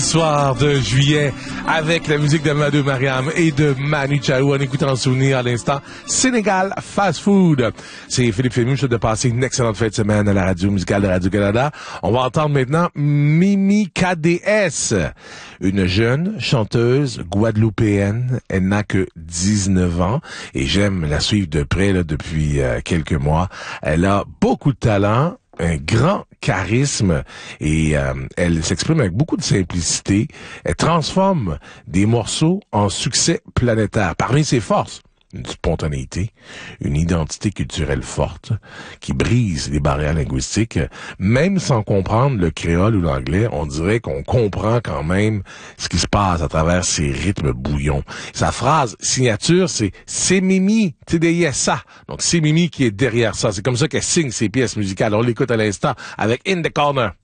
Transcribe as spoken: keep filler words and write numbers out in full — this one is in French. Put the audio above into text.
soir de juillet avec la musique de Madou Mariam et de Manu Chao en écoutant souvenir à l'instant Sénégal Fast Food. C'est Philippe Fému, je souhaite de passer une excellente fin de semaine à la radio musicale de Radio-Canada. On va entendre maintenant Mimi K D S, une jeune chanteuse guadeloupéenne. Elle n'a que dix-neuf ans et j'aime la suivre de près là, depuis euh, quelques mois. Elle a beaucoup de talent, un grand charisme et euh, elle s'exprime avec beaucoup de simplicité. Elle transforme des morceaux en succès planétaire. Parmi ses forces, une spontanéité, une identité culturelle forte qui brise les barrières linguistiques. Même sans comprendre le créole ou l'anglais, on dirait qu'on comprend quand même ce qui se passe à travers ces rythmes bouillons. Sa phrase signature, c'est « C'est Mimi, T D I S A ». Donc c'est Mimi qui est derrière ça. C'est comme ça qu'elle signe ses pièces musicales. On l'écoute à l'instant avec In the Corner.